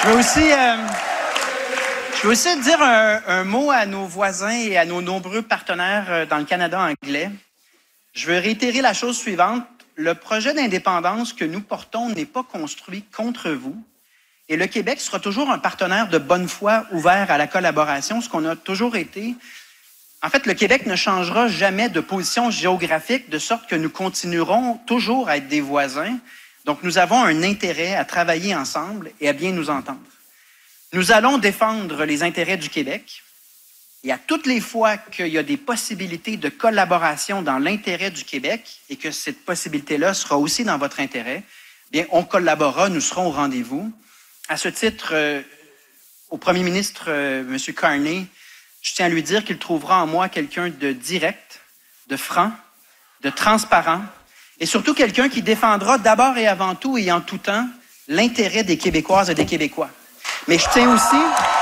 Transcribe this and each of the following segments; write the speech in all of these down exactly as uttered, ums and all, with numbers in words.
Je veux aussi, euh, je veux aussi dire un, un mot à nos voisins et à nos nombreux partenaires dans le Canada anglais. Je veux réitérer la chose suivante. Le projet d'indépendance que nous portons n'est pas construit contre vous. Et le Québec sera toujours un partenaire de bonne foi ouvert à la collaboration, ce qu'on a toujours été. En fait, le Québec ne changera jamais de position géographique, de sorte que nous continuerons toujours à être des voisins. Donc, nous avons un intérêt à travailler ensemble et à bien nous entendre. Nous allons défendre les intérêts du Québec. Et à toutes les fois qu'il y a des possibilités de collaboration dans l'intérêt du Québec et que cette possibilité-là sera aussi dans votre intérêt, bien, on collaborera, nous serons au rendez-vous. À ce titre, euh, au premier ministre, euh, M. Carney, je tiens à lui dire qu'il trouvera en moi quelqu'un de direct, de franc, de transparent, et surtout quelqu'un qui défendra d'abord et avant tout et en tout temps l'intérêt des Québécoises et des Québécois. Mais je tiens aussi...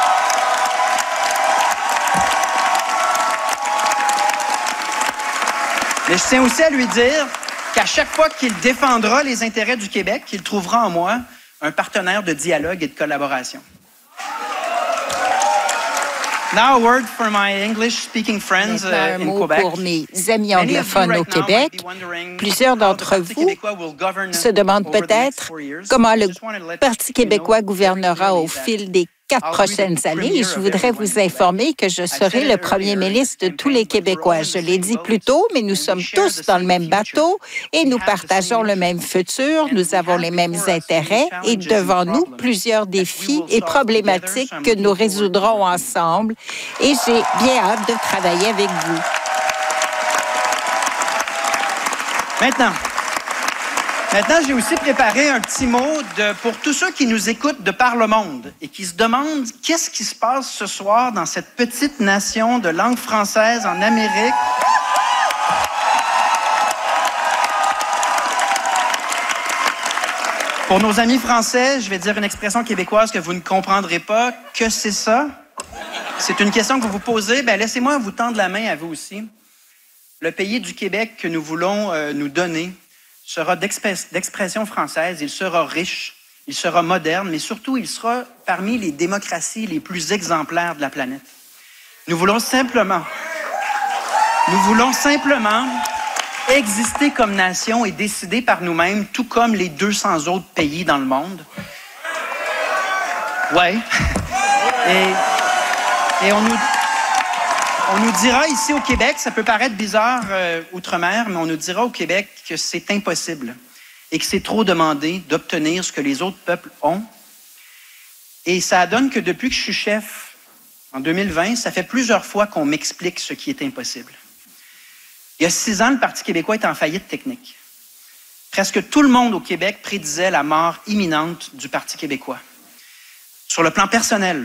Mais je tiens aussi à lui dire qu'à chaque fois qu'il défendra les intérêts du Québec, qu'il trouvera en moi un partenaire de dialogue et de collaboration. Now a word for my English-speaking friends uh, un in mot Quebec. Pour mes amis anglophones au Québec, plusieurs d'entre vous se demandent peut-être comment le Parti québécois gouvernera au fil des quatre prochaines années. Et je voudrais vous informer que je serai le premier ministre de tous les Québécois. Je l'ai dit plus tôt, mais nous sommes tous dans le même bateau et nous partageons le même futur. Nous avons les mêmes intérêts et devant nous plusieurs défis et problématiques que nous résoudrons ensemble. Et j'ai bien hâte de travailler avec vous. Maintenant, Maintenant, j'ai aussi préparé un petit mot de, pour tous ceux qui nous écoutent de par le monde et qui se demandent qu'est-ce qui se passe ce soir dans cette petite nation de langue française en Amérique. Pour nos amis français, je vais dire une expression québécoise que vous ne comprendrez pas. Que c'est ça? C'est une question que vous vous posez. Bien, laissez-moi vous tendre la main à vous aussi. Le pays du Québec que nous voulons euh, nous donner sera d'expression française, il sera riche, il sera moderne, mais surtout, il sera parmi les démocraties les plus exemplaires de la planète. Nous voulons simplement, nous voulons simplement exister comme nation et décider par nous-mêmes, tout comme les deux cents autres pays dans le monde. Ouais. Et, et on nous... On nous dira ici au Québec, ça peut paraître bizarre euh, outre-mer, mais on nous dira au Québec que c'est impossible et que c'est trop demandé d'obtenir ce que les autres peuples ont. Et ça donne que depuis que je suis chef, en deux mille vingt, ça fait plusieurs fois qu'on m'explique ce qui est impossible. Il y a six ans, le Parti québécois est en faillite technique. Presque tout le monde au Québec prédisait la mort imminente du Parti québécois. Sur le plan personnel,